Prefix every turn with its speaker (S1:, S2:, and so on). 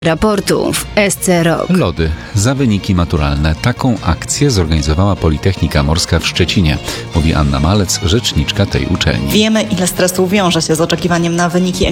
S1: raportu w SC Rok.
S2: Lody za wyniki maturalne. Taką akcję zorganizowała Politechnika Morska w Szczecinie, mówi Anna Malec, rzeczniczka tej uczelni.
S3: Wiemy, ile stresu wiąże się z oczekiwaniem na wyniki